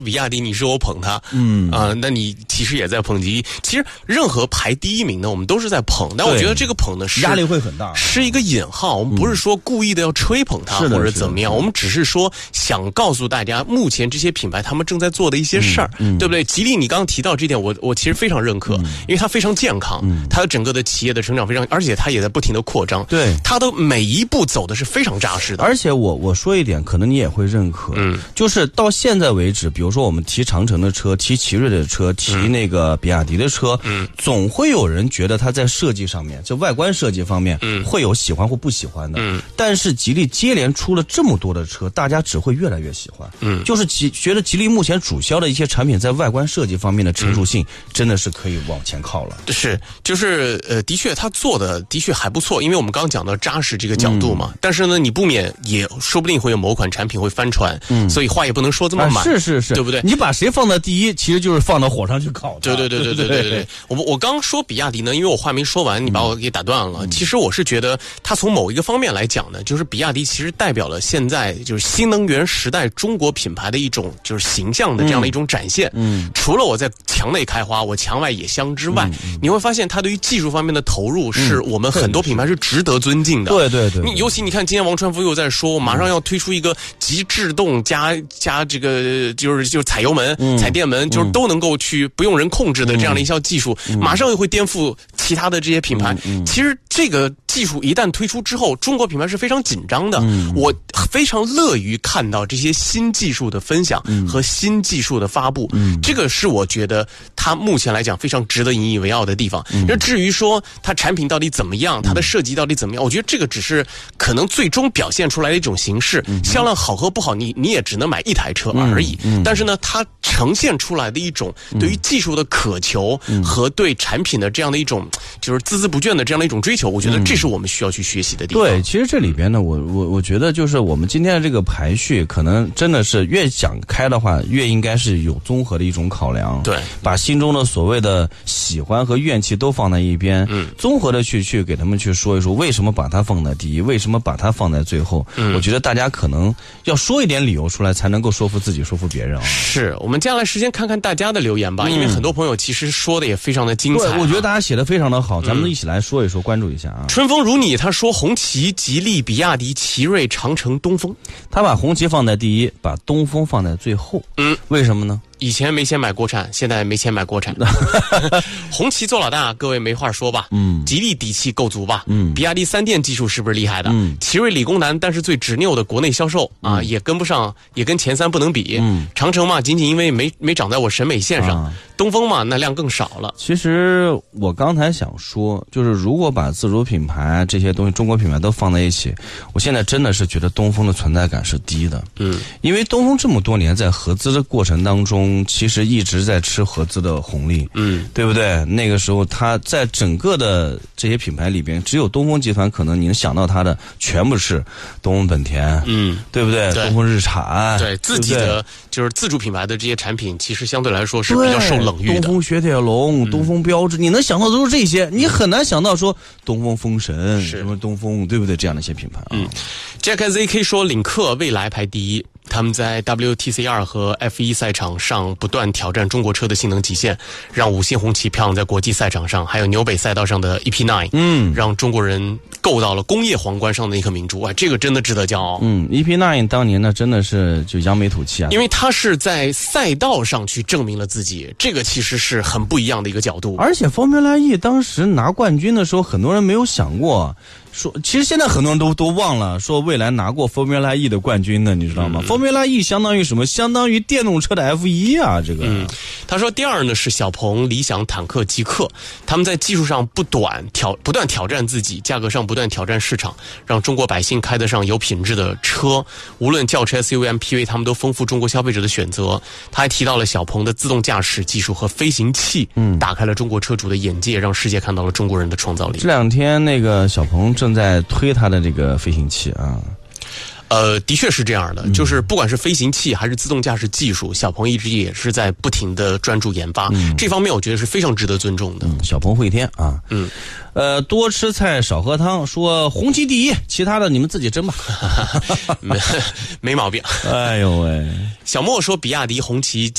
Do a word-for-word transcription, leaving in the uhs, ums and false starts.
比亚迪，你说我捧他， 嗯啊、呃，那你其实也在捧第一。其实任何排第一名呢，我们都是在捧，但我觉得这个捧呢是压力会很大， 是一个引号。我们不是说故意的要吹捧他、嗯、或者怎么样，我们只是说想告诉大家，目前这些品牌他们正在做的一些事儿、嗯嗯，对不对？吉利，你刚刚提到这点，我我其实非常认可，嗯、因为它非常健康，嗯、它的整个的企业的成长非常，而且它也在不停的扩张， 对， 它的每一步走的是非常扎实的。 而且我我说一点，可能你也会认可，嗯，就是到现在为止，比如说我们提长城的车，提奇瑞的车，提那个比亚迪的车，嗯，总会有人觉得它在设计上面，就外观设计方面，嗯，会有喜欢或不喜欢的，嗯，但是吉利接连出了这么多的车，大家只会越来越喜欢，嗯，就是吉觉得吉利目前主销的一些产品在外观设计方面的成熟性，真的是可以往前靠了。 是，就是呃，的确他做的的确还不错，因为我们刚刚讲到扎实这个角度嘛，嗯、但是呢，你不免也说不定会有某款产品会翻船，嗯，所以话也不能说这么满， 啊、是是是， 对不对？ 你把谁放到第一，其实就是放到火上去烤。 对对对对对对对对。我我刚说比亚迪呢，因为我话没说完，你把我给打断了。嗯、其实我是觉得，它从某一个方面来讲呢，就是比亚迪其实代表了现在就是新能源时代中国品牌的一种就是形象的这样的一种展现。嗯。除了我在墙内开花，我墙外也香之外，嗯、你会发现它对于技术方面的投入是我们很多品牌是值得尊敬的。 对对对。 你尤其你看，今天王传福又在说，马上要推出一个集制动加加这个就是就是踩油门、嗯、踩电门，就是都能够去不用人控制的这样的一项技术，嗯、马上又会颠覆其他的这些品牌。嗯嗯、其实这个技术一旦推出之后，中国品牌是非常紧张的。嗯、我非常乐于看到这些新技术的分享和新技术的发布。嗯、这个是我觉得它目前来讲非常值得引以为傲的地方。那、嗯、至于说它产品到底怎么样，它的设计到底怎么样，我觉得这个只是可能最终表现出来的一种形式。嗯、销量好和不好，你你也只能买一台车而已。嗯嗯、但是呢，它呈现出来的一种对于技术的渴求和对产品的这样的一种就是孜孜不倦的这样的一种追求，我觉得这是我们需要去学习的地方。 对，其实这里边呢，我我我觉得就是我们今天的这个排序，可能真的是越想开的话，越应该是有综合的一种考量。 对， 把心中的所谓的喜欢和怨气都放在一边，嗯，综合的去去给他们去说一说，为什么把它放在第一，为什么把它放在最后。嗯，我觉得大家可能要说一点理由出来，才能够说服自己，说服别人啊。 是，我们接下来时间看看大家的留言吧，嗯、因为很多朋友其实说的也非常的精彩、啊。 对，我觉得大家写的非常的好，咱们一起来说一说，关注一下啊。 春风如你，他说红旗、吉利、比亚迪、奇瑞、长城、东风， 他把红旗放在第一，把东风放在最后。嗯，为什么呢？ 以前没钱买国产，现在没钱买国产。红旗做老大，各位没话说吧？嗯。吉利底气够足吧？嗯。比亚迪三电技术是不是厉害的？嗯。奇瑞理工男，但是最执拗的国内销售啊，嗯、也跟不上，也跟前三不能比。嗯。长城嘛，仅仅因为没没长在我审美线上。啊、东风嘛，那量更少了。 其实我刚才想说，就是如果把自主品牌这些东西，中国品牌都放在一起，我现在真的是觉得东风的存在感是低的。嗯。因为东风这么多年在合资的过程当中。其实一直在吃合资的红利，嗯，对不对？那个时候，它在整个的这些品牌里边，只有东风集团可能你能想到它的全部是东风本田，嗯，对不对？对东风日产， 对自己的对对就是自主品牌的这些产品，其实相对来说是比较受冷遇的。 东风雪铁龙、嗯、东风标致，你能想到都是这些，你很难想到说东风风神、什么东风，对不对？这样的一些品牌啊。嗯 ，Jack Z K 说，领克未来排第一。他们在 W T C 二 和 F 一 赛场上不断挑战中国车的性能极限，让五星红旗漂亮在国际赛场上，还有纽北赛道上的 E P 九， 嗯，让中国人够到了工业皇冠上的一颗明珠啊，这个真的值得骄傲。 嗯 ，E P 九 当年呢真的是就扬眉吐气啊， 因为他是在赛道上去证明了自己，这个其实是很不一样的一个角度。 而且 Formula E 当时拿冠军的时候，很多人没有想过。说，其实现在很多人都都忘了，说未来拿过 Formula E 的冠军呢，你知道吗、嗯、？Formula E 相当于什么？相当于电动车的 F 一 啊，这个。嗯， 他说第二呢是小鹏、理想、坦克、极氪，他们在技术上不断挑不断挑战自己，价格上不断挑战市场，让中国百姓开得上有品质的车。无论轿车、S U V、M P V， 他们都丰富中国消费者的选择。他还提到了小鹏的自动驾驶技术和飞行器，嗯，打开了中国车主的眼界，让世界看到了中国人的创造力。 这两天那个小鹏正在推他的这个飞行器啊。 呃，的确是这样的，就是不管是飞行器还是自动驾驶技术，小鹏一直也是在不停的专注研发，嗯、这方面我觉得是非常值得尊重的。 嗯、小鹏汇天啊，嗯，呃，多吃菜少喝汤，说红旗第一，其他的你们自己争吧， 没没毛病。 哎呦喂， 小莫说比亚迪、红旗、